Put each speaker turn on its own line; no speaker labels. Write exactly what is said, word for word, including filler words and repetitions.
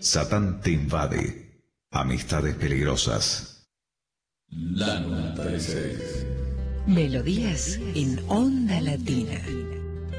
Satán te invade. Amistades peligrosas.
La noventa y seis.
Melodías en Onda Latina.